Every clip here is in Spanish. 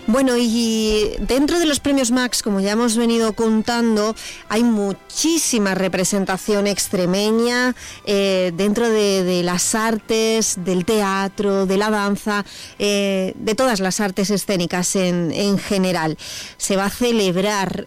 Bueno, y dentro de los premios Max, como ya hemos venido contando, hay muchísima representación extremeña dentro de las artes, del teatro, de la danza, de todas las artes escénicas en general. Se va a celebrar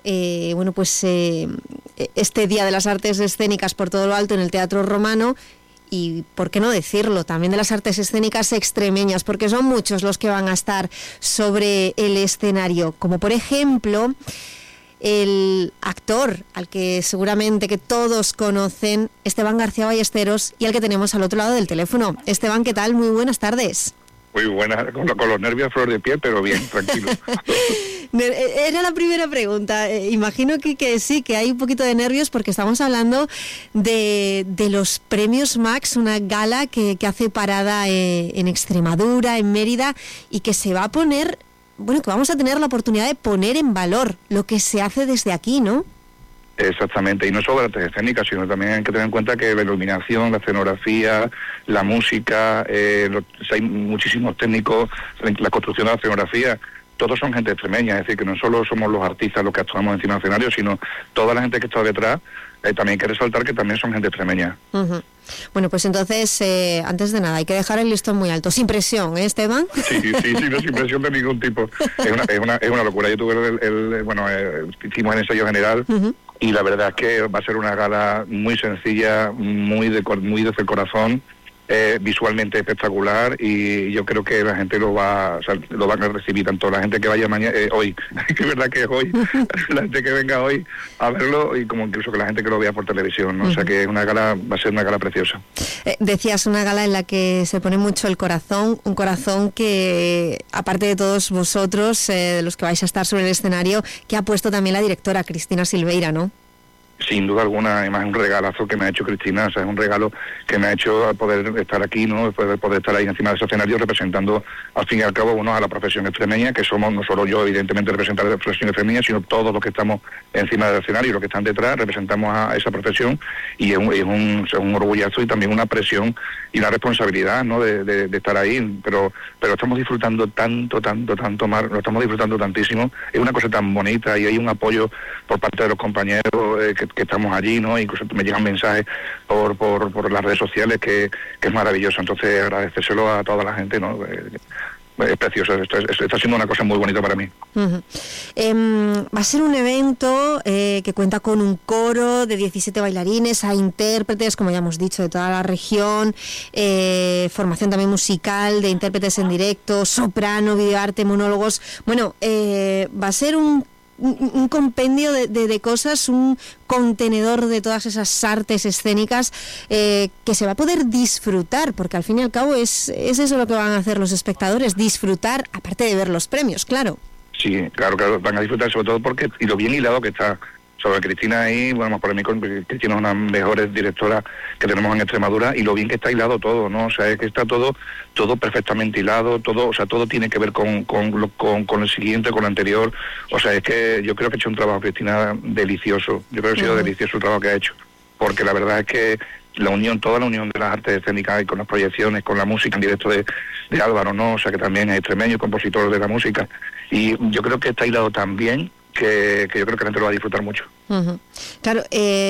este Día de las Artes Escénicas por todo lo alto en el Teatro Romano. Y, ¿por qué no decirlo?, también de las artes escénicas extremeñas, porque son muchos los que van a estar sobre el escenario, como por ejemplo el actor al que seguramente que todos conocen, Esteban García Ballesteros, y al que tenemos al otro lado del teléfono. Esteban, ¿qué tal? Muy buenas tardes. Muy buena, con los nervios a flor de piel, pero bien, tranquilo. Era la primera pregunta. Imagino que sí, que hay un poquito de nervios porque estamos hablando de los premios Max, una gala que hace parada en Extremadura, en Mérida, y que se va a poner, que vamos a tener la oportunidad de poner en valor lo que se hace desde aquí, ¿no? Exactamente, y no solo artes escénicas, sino también hay que tener en cuenta que la iluminación, la escenografía, la música, hay muchísimos técnicos, la construcción de la escenografía, todos son gente extremeña, es decir, que no solo somos los artistas los que actuamos encima del escenario, sino toda la gente que está detrás, también hay que resaltar que también son gente extremeña. Uh-huh. Bueno, pues entonces, antes de nada, hay que dejar el listón muy alto, sin presión, ¿eh, Esteban? Sí, no, sin presión de ningún tipo. Es una locura. Yo tuve hicimos el ensayo general, uh-huh, y la verdad es que va a ser una gala muy sencilla, muy desde el corazón, visualmente espectacular, y yo creo que la gente lo van a recibir, tanto la gente que vaya mañana, hoy, que es verdad que es hoy, la gente que venga hoy a verlo, y como incluso que la gente que lo vea por televisión, ¿no? Uh-huh. O sea que va a ser una gala preciosa. Decías una gala en la que se pone mucho el corazón, un corazón que, aparte de todos vosotros, de los que vais a estar sobre el escenario, que ha puesto también la directora Cristina Silveira, ¿no? Sin duda alguna, además es un regalazo que me ha hecho Cristina, o sea, es un regalo que me ha hecho poder estar aquí, ¿no? Poder estar ahí encima de ese escenario representando, al fin y al cabo, a la profesión extremeña, que somos no solo yo, evidentemente, representar la profesión extremeña, sino todos los que estamos encima del escenario y los que están detrás, representamos a esa profesión, y es un orgullazo y también una presión y una responsabilidad, ¿no? de estar ahí, pero estamos disfrutando tanto, Mar, lo estamos disfrutando tantísimo, es una cosa tan bonita, y hay un apoyo por parte de los compañeros que estamos allí, ¿no? Incluso me llegan mensajes por las redes sociales que es maravilloso. Entonces, agradecérselo a toda la gente, ¿no? Es precioso, está siendo una cosa muy bonita para mí. Uh-huh. Va a ser un evento que cuenta con un coro de 17 bailarines, hay intérpretes, como ya hemos dicho, de toda la región, formación también musical de intérpretes en directo, soprano, videoarte, monólogos. Bueno, va a ser un compendio de cosas, un contenedor de todas esas artes escénicas que se va a poder disfrutar, porque al fin y al cabo es eso lo que van a hacer los espectadores, disfrutar, aparte de ver los premios, claro. Sí, claro, van a disfrutar sobre todo porque, y lo bien hilado que está sobre Cristina ahí, por mí Cristina es una de las mejores directoras que tenemos en Extremadura, y lo bien que está hilado todo, ¿no? O sea, es que está todo perfectamente hilado, todo tiene que ver con el siguiente, con lo anterior. O sea, es que yo creo que ha hecho un trabajo, Cristina, delicioso. Yo creo que ha sido delicioso el trabajo que ha hecho, porque la verdad es que toda la unión de las artes escénicas y con las proyecciones, con la música en directo de Álvaro, ¿no? O sea, que también es extremeño, compositor de la música, y yo creo que está hilado tan bien que yo creo que la gente lo va a disfrutar mucho. Uh-huh. Claro,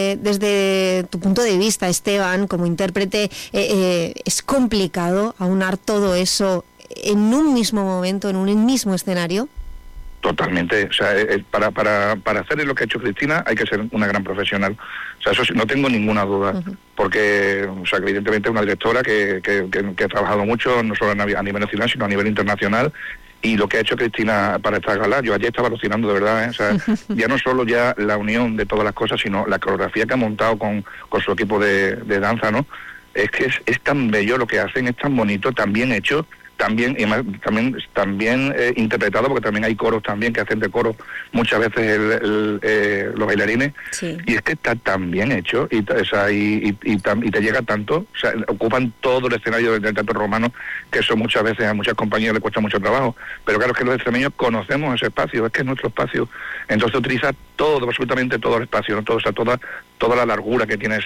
desde tu punto de vista, Esteban, como intérprete, ¿es complicado aunar todo eso en un mismo momento, en un mismo escenario? Totalmente, o sea, para hacer lo que ha hecho Cristina hay que ser una gran profesional, o sea, eso sí, no tengo ninguna duda, uh-huh, porque, o sea, que evidentemente es una directora que ha trabajado mucho, no solo a nivel nacional, sino a nivel internacional. Y lo que ha hecho Cristina para esta gala, yo ayer estaba alucinando de verdad, ¿eh? O sea, ya no solo ya la unión de todas las cosas, sino la coreografía que ha montado con su equipo de danza, ¿no? Es que es tan bello lo que hacen, es tan bonito, tan bien hecho, también interpretado, porque también hay coros también que hacen de coro muchas veces los bailarines, sí. Y es que está tan bien hecho y te llega tanto, o sea, ocupan todo el escenario del Teatro Romano, que eso muchas veces a muchas compañías les cuesta mucho trabajo, pero claro, es que los extremeños conocemos ese espacio, es que es nuestro espacio, entonces utiliza todo, absolutamente todo el espacio, ¿no? Toda la largura que tiene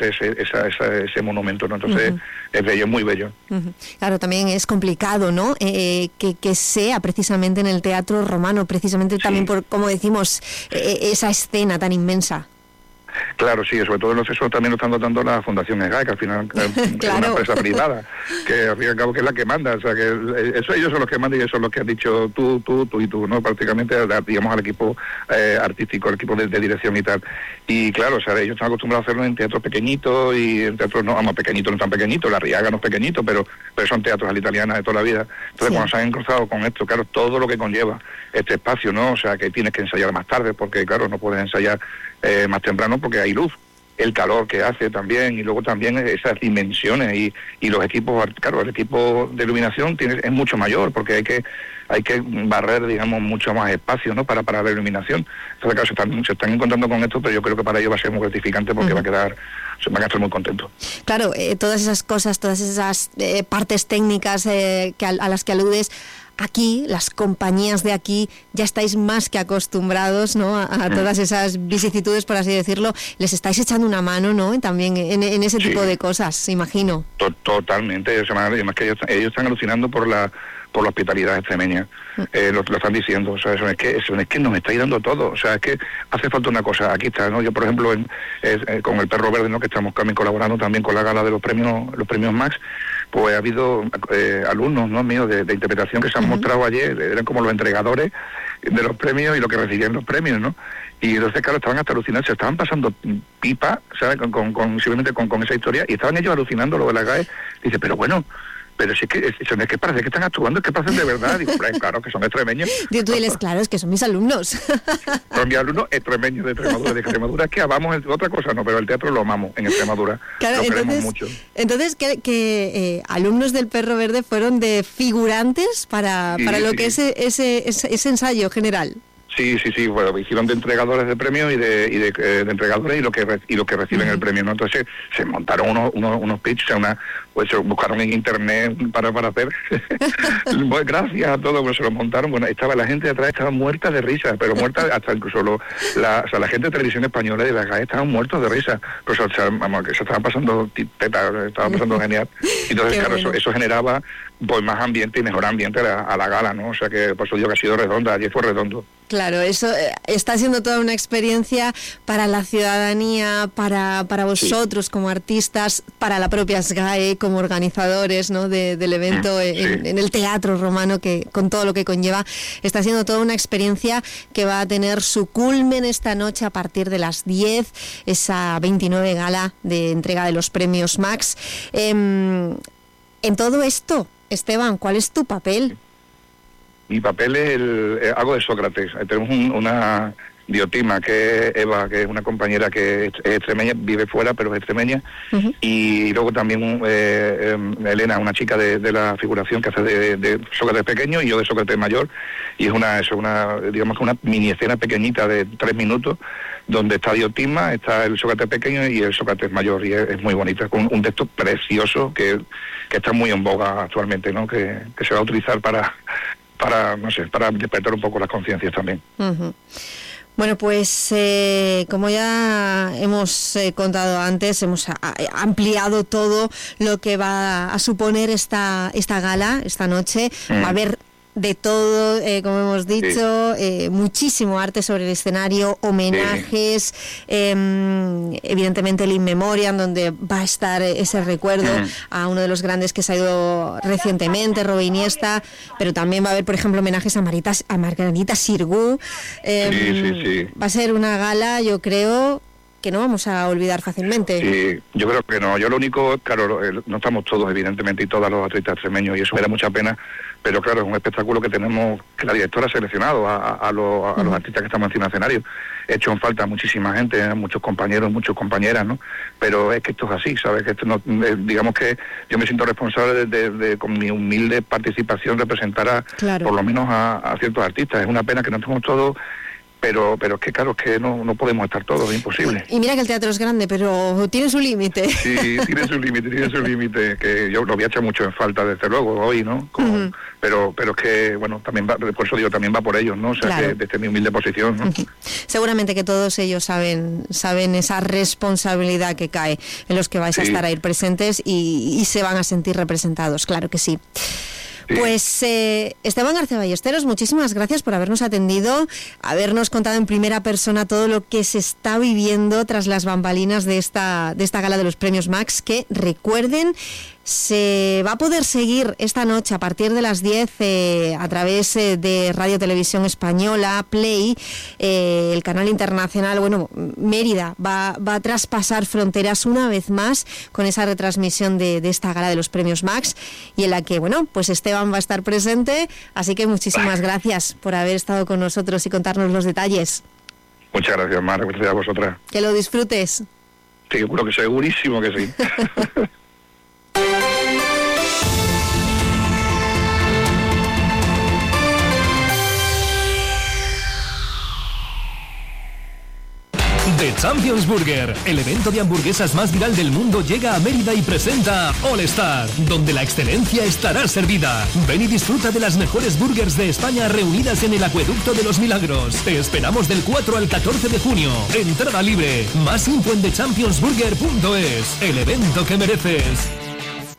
ese monumento, ¿no? Entonces es bello, es muy bello. Claro, también es complicado, ¿no? Que sea precisamente en el Teatro Romano, precisamente también por, como decimos, esa escena tan inmensa. Claro, sí, sobre todo eso también lo están dotando la Fundación EGAE, que al final claro. Es una empresa privada, que al fin y al cabo que es la que manda, o sea, que ellos son los que mandan y ellos son los que han dicho tú y tú, ¿no? Prácticamente, digamos, al equipo artístico, al equipo de dirección y tal. Y claro, o sea, ellos están acostumbrados a hacerlo en teatros pequeñitos y en teatros no pequeñitos, no tan pequeñitos, la Riaga no es pequeñito, pero son teatros a la italiana de toda la vida. Entonces, cuando se han cruzado con esto, claro, todo lo que conlleva este espacio, ¿no? O sea, que tienes que ensayar más tarde, porque claro, no puedes ensayar más temprano porque hay luz, el calor que hace también, y luego también esas dimensiones y los equipos, claro, el equipo de iluminación es mucho mayor porque hay que barrer, digamos, mucho más espacio, ¿no? para la iluminación. Entonces, claro, se están encontrando con esto, pero yo creo que para ellos va a ser muy gratificante porque van a estar muy contentos. Claro, todas esas cosas, todas esas partes técnicas a las que aludes, aquí, las compañías de aquí, ya estáis más que acostumbrados, ¿no? a todas esas vicisitudes, por así decirlo. Les estáis echando una mano, ¿no? También en ese tipo de cosas, imagino. Totalmente. Además que ellos están alucinando por la hospitalidad extremeña. Lo están diciendo, o sea, eso es que nos estáis dando todo, o sea, es que hace falta una cosa, aquí está, ¿no? Yo, por ejemplo, con el Perro Verde, ¿no? Que estamos también colaborando también con la gala de los premios Max, pues ha habido alumnos, ¿no? míos de interpretación que se han mostrado ayer, eran como los entregadores de los premios y lo que recibían los premios, ¿no? Y entonces, claro, estaban hasta alucinando, se estaban pasando pipa, ¿sabes? Simplemente con esa historia, y estaban ellos alucinando lo de la GAE. Dice, pero bueno, pero si es que eso no es que parece que están actuando, es que pasan de verdad. Digo, claro, que son extremeños. Tú diles, claro, es que son mis alumnos. Son mis alumnos extremeños de Extremadura. De Extremadura es que amamos otra cosa, no, pero el teatro lo amamos en Extremadura. Claro, lo queremos mucho. Entonces, que alumnos del Perro Verde fueron de figurantes para lo que es ese ensayo general. Sí, bueno, hicieron de entregadores de premios y de entregadores y lo que reciben el premio, ¿no? Entonces se montaron unos pitch, pues se buscaron en internet para hacer. Pues gracias a todos, pues se lo montaron. Bueno, la gente de atrás estaba muerta de risa, pero muerta hasta incluso la gente de Televisión Española de la GAE estaban muertos de risa. Pues se estaban pasando estaba pasando genial. Entonces, claro, bueno. eso generaba pues más ambiente y mejor ambiente a la gala, ¿no? O sea que por eso digo que ha sido redonda, ayer fue redondo. Claro, eso está siendo toda una experiencia para la ciudadanía, para vosotros como artistas, para la propia SGAE como organizadores, ¿no? del evento en el Teatro Romano, que con todo lo que conlleva, está siendo toda una experiencia que va a tener su culmen esta noche a partir de las 10, esa 29 gala de entrega de los premios Max. En todo esto, Esteban, ¿cuál es tu papel? Mi papel es algo de Sócrates. Tenemos una Diotima, que es Eva, que es una compañera que es extremeña, vive fuera, pero es extremeña. Y luego también Elena, una chica de la figuración que hace de Sócrates pequeño y yo de Sócrates mayor. Y es una digamos que una mini escena pequeñita de 3 minutos, donde está Diotima, está el Sócrates pequeño y el Sócrates mayor. Y es muy bonita, con un texto precioso que está muy en boga actualmente, ¿no? Que se va a utilizar para despertar un poco las conciencias también. Bueno, pues como ya hemos contado antes, hemos ampliado todo lo que va a suponer esta gala esta noche. Va a haber de todo, como hemos dicho, muchísimo arte sobre el escenario, homenajes, evidentemente el In Memoriam, donde va a estar ese recuerdo a uno de los grandes que se ha ido recientemente, Robe Iniesta, pero también va a haber, por ejemplo, homenajes a Margarita Xirgu. Va a ser una gala, yo creo, que no vamos a olvidar fácilmente. Sí, yo creo que no. Yo lo único, claro, no estamos todos, evidentemente, y todos los artistas extremeños, y eso me da mucha pena, pero claro, es un espectáculo que tenemos, que la directora ha seleccionado a los artistas que estamos encima del escenario. He hecho en falta muchísima gente, muchos compañeros, muchas compañeras, ¿no? Pero es que esto es así, ¿sabes? Que esto no, digamos que yo me siento responsable de con mi humilde participación, representar por lo menos a ciertos artistas. Es una pena que no estemos todos pero es que claro, es que no podemos estar todos, es imposible. Y mira que el teatro es grande, pero tiene su límite. Sí, tiene su límite, que yo lo voy a echar mucho en falta, desde luego, hoy, ¿no? Pero es que, bueno, también va, por eso digo, también va por ellos, ¿no? O sea, claro, que desde mi humilde posición, ¿no? Seguramente que todos ellos saben esa responsabilidad que cae en los que vais a estar ahí presentes y se van a sentir representados, claro que sí. Sí. Pues Esteban García Ballesteros, muchísimas gracias por habernos atendido, habernos contado en primera persona todo lo que se está viviendo tras las bambalinas de esta gala de los premios Max, que recuerden, se va a poder seguir esta noche a partir de las 10 a través de Radio Televisión Española, Play, el canal internacional. Bueno, Mérida va a traspasar fronteras una vez más con esa retransmisión de esta gala de los premios Max, y en la que, bueno, pues Esteban va a estar presente, así que muchísimas gracias por haber estado con nosotros y contarnos los detalles. Muchas gracias, Mar, gracias a vosotras. Que lo disfrutes. Seguro que segurísimo que sí. The Champions Burger, el evento de hamburguesas más viral del mundo, llega a Mérida y presenta All Star, donde la excelencia estará servida. Ven y disfruta de las mejores burgers de España reunidas en el Acueducto de los Milagros. Te esperamos del 4 al 14 de junio. Entrada libre. Más info en thechampionsburger.es. El evento que mereces.